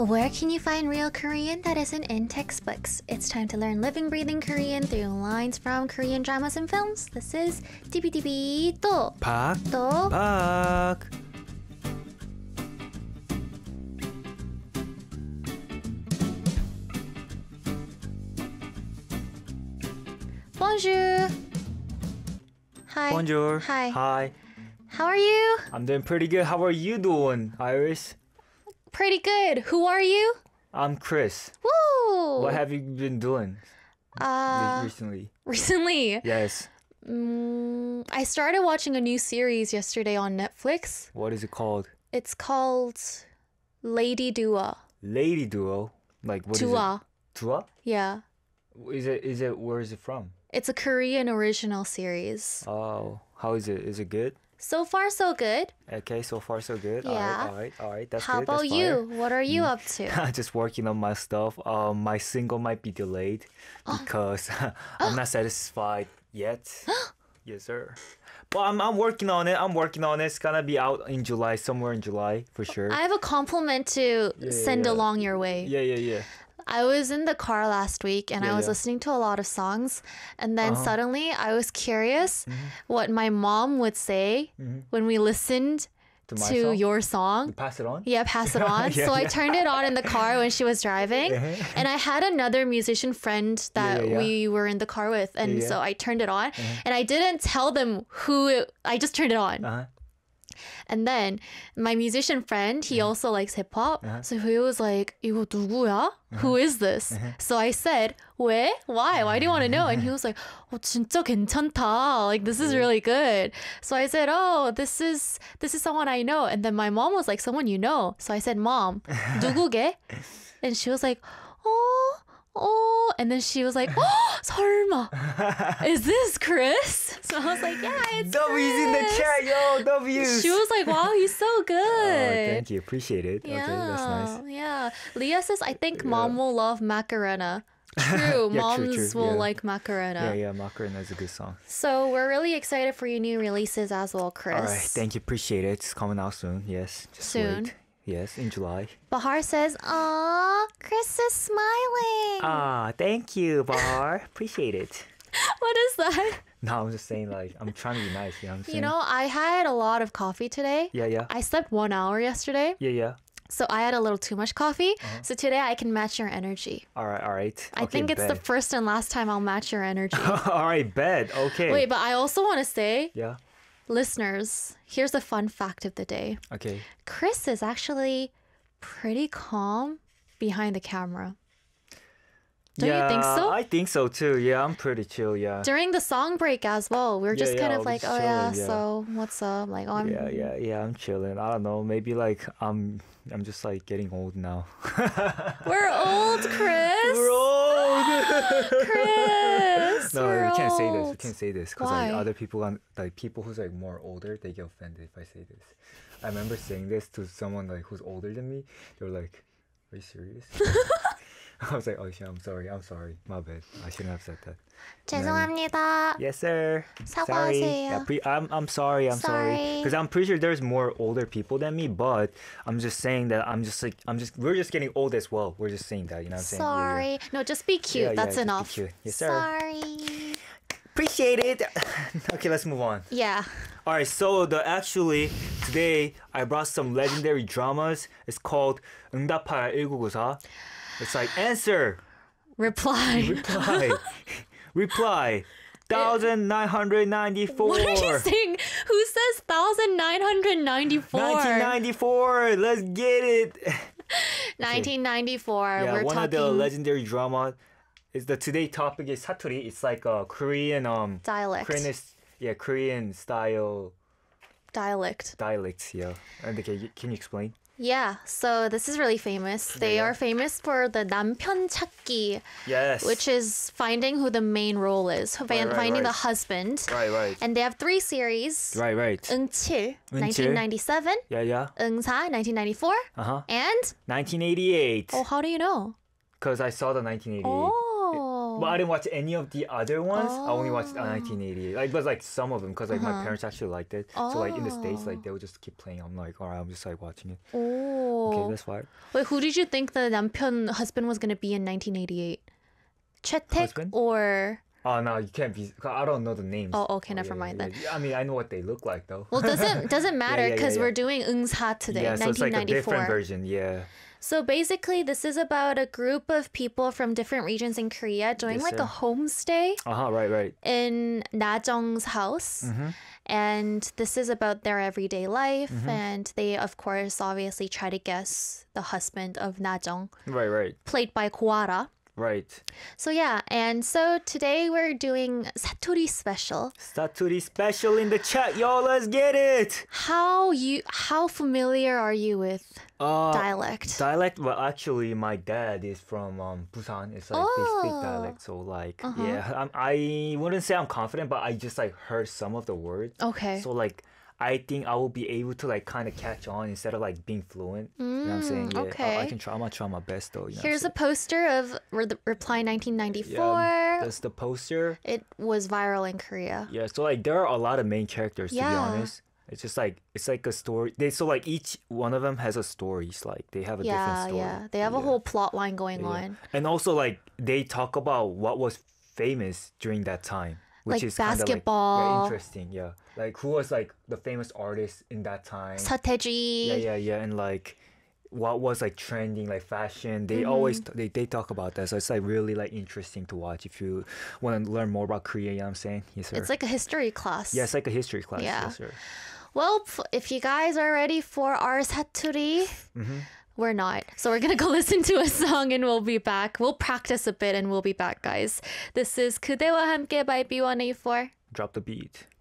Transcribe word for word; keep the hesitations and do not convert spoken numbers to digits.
Where can you find real Korean that isn't in textbooks? It's time to learn living, breathing Korean through lines from Korean dramas and films. This is 디비디비 또 박, 또 박. Bonjour. Hi. Bonjour. Hi. Hi. How are you? I'm doing pretty good. How are you doing, Iris? Pretty good. Who are you? I'm Chris. Woo! What have you been doing uh, recently? Recently? Yes. Mm, I started watching a new series yesterday on Netflix. What is it called? It's called Lady Dua. Lady Duo. Like what Dua. is it? Dua? Yeah. Is it? Is it? Where is it from? It's a Korean original series. Oh, how is it? Is it good? So far, so good. Okay, so far so good. Yeah. All right, all right, all right. That's How good. about That's you? fire. What are you up to? Just working on my stuff. Um, my single might be delayed because I'm not satisfied yet. Yes, sir. But I'm I'm working on it. I'm working on it. It's gonna be out in July, somewhere in July for sure. I have a compliment to Yeah, send yeah. along your way. Yeah, yeah, yeah. I was in the car last week and Yeah, I was yeah. listening to a lot of songs. And then Uh-huh. suddenly I was curious Mm-hmm. what my mom would say when we listened To my to song? your You song. pass it on. Yeah, pass it on. Yeah, so I yeah. turned it on in the car when she was driving. Uh-huh. And I had another musician friend that yeah, yeah. we were in the car with. And Yeah, yeah. so I turned it on. And I didn't tell them who it, I just turned it on. Uh-huh. And then my musician friend, he also likes hip hop. Uh-huh. So he was like, 이거 누구야? Who is this? So I said, 왜? Why? Why do you want to know? And he was like, 어, 진짜 괜찮다. Like, this is really good. So I said, oh, this is this is someone I know. And then my mom was like, someone you know. So I said, mom, 누구게? And she was like, oh, oh. And then she was like, oh, 설마. Is this Chris? So I was like, yeah, it's W's in the Chris. chat, yo. W's. She was like, wow, he's so good. Oh, thank you. Appreciate it. Yeah, Okay, that's nice. yeah. Leah says, I think mom will love Macarena. True, Yeah, moms true, true, will yeah. like Macarena. Yeah, yeah. Macarena is a good song. So we're really excited for your new releases as well, Chris. All right, thank you. Appreciate it. It's coming out soon. Yes, just Soon. wait. Yes, in July. Bahar says, aw, Chris is smiling. Ah, thank you, Bar. Appreciate it. What is that? No, I'm just saying, like, I'm trying to be nice. You know what I'm saying? You know, I had a lot of coffee today. Yeah, yeah. I slept one hour yesterday, Yeah, yeah. so I had a little too much coffee. So today I can match your energy. All right, all right. I Okay, think it's the bet. first and last time I'll match your energy. All right, bet. Okay. Wait, but I also want to say, Yeah. listeners, here's a fun fact of the day. Okay. Chris is actually pretty calm behind the camera. Don't yeah, you think so? I think so too. Yeah, I'm pretty chill. Yeah. During the song break as well, we were Yeah, just yeah, kind I of was like, just oh yeah, chilling, yeah. so what's up? Like, oh, I'm Yeah, yeah, yeah. I'm chilling. I don't know. Maybe like I'm, I'm just like getting old now. We're old, Chris. We're old. Chris. No, we're we can't say this. We old. can't say this because Why? like other people, on- like people who's like more older, they get offended if I say this. I remember saying this to someone like who's older than me. They were like, "Are you serious?" I was like, "Oh shit, I'm sorry. I'm sorry. My bad. I shouldn't have said that." 죄송합니다. Yes, sir. 사과하세요. Sorry. Yeah, pre- I'm I'm sorry. I'm sorry. Sorry. Because I'm pretty sure there's more older people than me, but I'm just saying that I'm just like I'm just we're just getting old as well. We're just saying that, you know what I'm saying? Yeah, yeah. Sorry. No, just be cute. Yeah, yeah, That's just be enough. cute. Yes, sir. Sorry. Appreciate it. Okay, let's move on. Yeah. All right, so the actually today I brought some legendary dramas. It's called 응답하라 천구백구십사. It's like answer, Reply. reply, reply. Thousand nine hundred ninety-four. What are you saying? Who says one thousand nine hundred ninety-four? nineteen ninety-four. Let's get it. nineteen ninety-four. Yeah, We're one talking of the legendary drama. Is the today topic is 사투리. It's like a Korean um dialect. Korean is, yeah Korean style Dialect. dialects. Yeah. And okay, can you explain? Yeah, so this is really famous. They Yeah. are famous for the 남편 찾기, Yes. which is finding who the main role is, fi- Right, right, finding right. the husband. right, right, And they have three series. right, right. 응칠, 응칠. nineteen ninety-seven, Yeah, yeah. 응사, nineteen ninety-four, Uh huh. and nineteen eighty-eight. oh, how do you know? Because I saw the nineteen eighty-eight. Oh, but I didn't watch any of the other ones. I only watched uh, nineteen eighty-eight. Like, but like some of them, because like my parents actually liked it. So like in the States, like they would just keep playing. I'm like, all right, I'm just like watching it. Oh. Okay, that's fine. Wait, who did you think the 남편 husband was gonna be in nineteen eighty-eight? Chetek Husband? or? Oh no, you can't be. 'Cause I don't know the names. Oh, okay, never yeah, mind yeah, then. yeah. I mean, I know what they look like though. Well, doesn't doesn't matter yeah, yeah, because yeah. we're doing 응사 today, Yeah, so it's like a nineteen ninety-four. different version. Yeah. So basically, this is about a group of people from different regions in Korea doing Yes, like sir. a homestay Uh huh. Right. Right. in Najong's house. Mm-hmm. And this is about their everyday life. And they, of course, obviously try to guess the husband of Najong, Right. Right. played by Goara. Right. So yeah, and so today we're doing 사투리 special. Saturi special in the chat, y'all. Let's get it. How you how familiar are you with Uh, dialect? Dialect. Well, actually, my dad is from um, Busan. It's like they speak Oh. dialect. So like, Uh-huh. yeah, I'm, I wouldn't say I'm confident, but I just like heard some of the words. Okay. So like, I think I will be able to like kind of catch on instead of like being fluent. you know what I'm saying? Mm, Yeah, I- I, okay. can try. I'm gonna try my best though. You know what I'm Here's a saying? poster of Re- the Reply nineteen ninety-four. Yeah, that's the poster. It was viral in Korea. Yeah, so like there are a lot of main characters to be Yeah. honest. It's just like it's like a story. They so like each one of them has a story. It's like they have a Yeah, different story. yeah. They have a Yeah. whole plot line going Yeah. on. And also like they talk about what was famous during that time, which Like is kind of like basketball. yeah, interesting. Yeah, like who was like the famous artist in that time. 서태지. Yeah, yeah, yeah, and like what was like trending, like fashion. They Mm-hmm. always they, they talk about that, so it's like really like interesting to watch if you want to learn more about Korea. You know what I'm saying? Yes, sir. It's like a history class. yeah, it's like a history class. Yeah. Yes, sir. Well, f- if you guys are ready for our 사투리, Mm-hmm. we're not. So we're gonna go listen to a song and we'll be back. We'll practice a bit and we'll be back, guys. This is 그대와 함께 by B one eight four. Drop the beat.